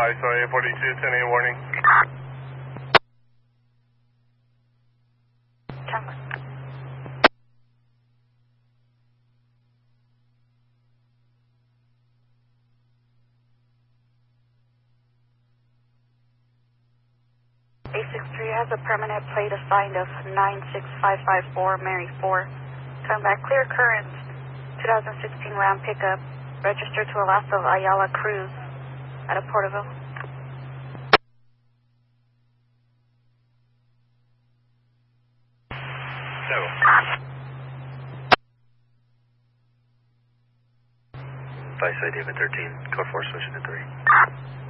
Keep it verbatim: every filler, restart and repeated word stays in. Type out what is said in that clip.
I S O eight forty-two, ten eight warning. Thanks. eight six three has a permanent plate assigned of nine six five five four, Mary four. Come back, clear current, twenty sixteen Ram pickup, registered to Alaska Ayala Cruz out of Porterville. So. Vice I David thirteen, code four switching to three.